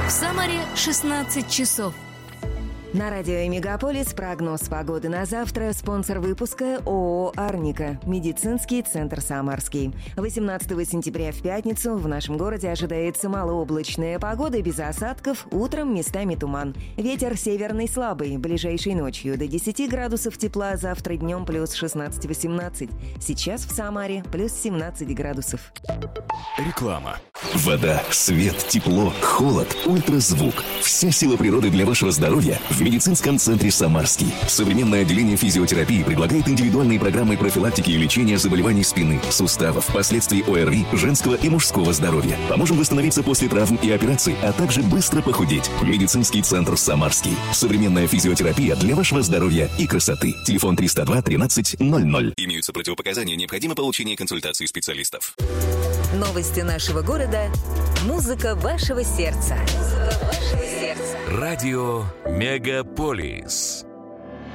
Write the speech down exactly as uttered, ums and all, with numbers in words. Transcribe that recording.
В Самаре шестнадцать часов. На радио «Мегаполис» прогноз погоды на завтра. Спонсор выпуска ООО «Арника». Медицинский центр «Самарский». восемнадцатого сентября в пятницу в нашем городе ожидается малооблачная погода без осадков. Утром местами туман. Ветер северный слабый. Ближайшей ночью до десяти градусов тепла. Завтра днем плюс шестнадцать-восемнадцать. Сейчас в Самаре плюс семнадцать градусов. Реклама. Вода, свет, тепло, холод, ультразвук. Вся сила природы для вашего здоровья в медицинском центре «Самарский». Современное отделение физиотерапии предлагает индивидуальные программы профилактики и лечения заболеваний спины, суставов, последствий ОРВИ, женского и мужского здоровья. Поможем восстановиться после травм и операций, а также быстро похудеть. Медицинский центр «Самарский». Современная физиотерапия для вашего здоровья и красоты. Телефон триста два тринадцать ноль ноль. Имеются противопоказания, необходимо получение консультации специалистов. Новости нашего города. Музыка вашего сердца. Музыка вашего сердца. Радио «Мегаполис».